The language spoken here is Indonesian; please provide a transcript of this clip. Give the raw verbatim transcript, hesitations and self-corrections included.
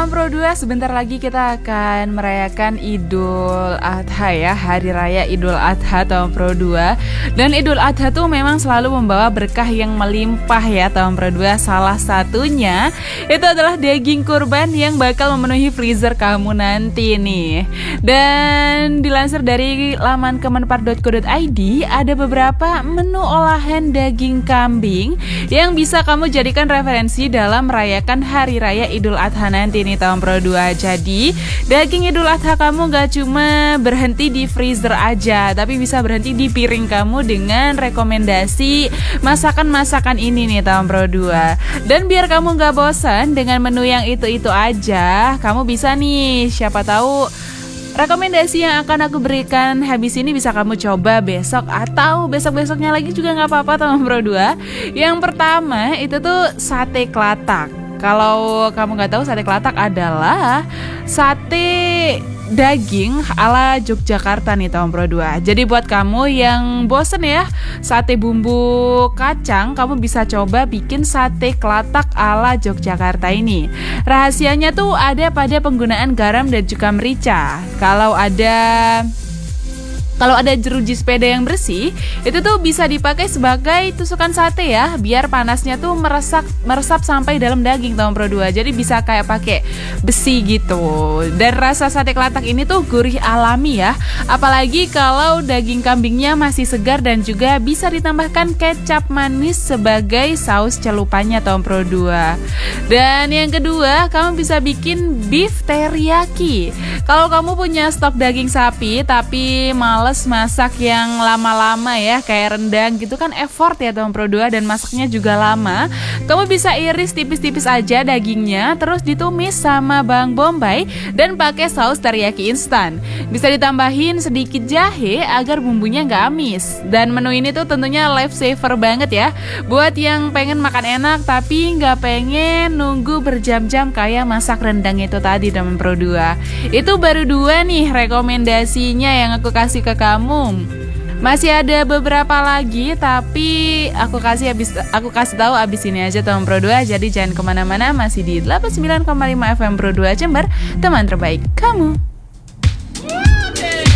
Teman Pro dua, sebentar lagi kita akan merayakan Idul Adha ya, Hari Raya Idul Adha Teman Pro dua. Dan Idul Adha tuh memang selalu membawa berkah yang melimpah ya Teman Pro dua. Salah satunya itu adalah daging kurban yang bakal memenuhi freezer kamu nanti nih. Dan dilansir dari laman kemenpar dot co dot i d, ada beberapa menu olahan daging kambing yang bisa kamu jadikan referensi dalam merayakan Hari Raya Idul Adha nanti nih Teman Pro dua. Jadi daging Idul Adha kamu gak cuma berhenti di freezer aja, tapi bisa berhenti di piring kamu dengan rekomendasi masakan-masakan ini nih Teman Pro dua. Dan biar kamu gak bosan dengan menu yang itu-itu aja, kamu bisa nih, siapa tahu rekomendasi yang akan aku berikan habis ini bisa kamu coba besok atau besok-besoknya lagi juga gak apa-apa Teman Pro dua. Yang pertama itu tuh sate kelatak. Kalau kamu nggak tahu, sate kelatak adalah sate daging ala Yogyakarta nih Teman Pro dua. Jadi buat kamu yang bosen ya sate bumbu kacang, kamu bisa coba bikin sate kelatak ala Yogyakarta ini. Rahasianya tuh ada pada penggunaan garam dan juga merica. Kalau ada Kalau ada jeruji sepeda yang bersih, itu tuh bisa dipakai sebagai tusukan sate ya, biar panasnya tuh meresap meresap sampai dalam daging Teman Pro dua. Jadi bisa kayak pakai besi gitu. Dan rasa sate kelatak ini tuh gurih alami ya. Apalagi kalau daging kambingnya masih segar dan juga bisa ditambahkan kecap manis sebagai saus celupannya Teman Pro dua. Dan yang kedua, kamu bisa bikin beef teriyaki. Kalau kamu punya stok daging sapi tapi males masak yang lama-lama ya, kayak rendang gitu kan effort ya Teman Pro dua, dan masaknya juga lama. Kamu bisa iris tipis-tipis aja dagingnya, terus ditumis sama bawang bombay dan pakai saus teriyaki instan. Bisa ditambahin sedikit jahe agar bumbunya gak amis. Dan menu ini tuh tentunya life saver banget ya, buat yang pengen makan enak tapi gak pengen nunggu berjam-jam kayak masak rendang itu tadi Teman Pro dua. Itu baru dua nih rekomendasinya yang aku kasih ke kamu. Masih ada beberapa lagi, tapi aku kasih habis aku kasih tahu abis ini aja Teman Pro dua. Jadi jangan kemana-mana, masih di delapan puluh sembilan koma lima F M Pro dua Jember, teman terbaik kamu.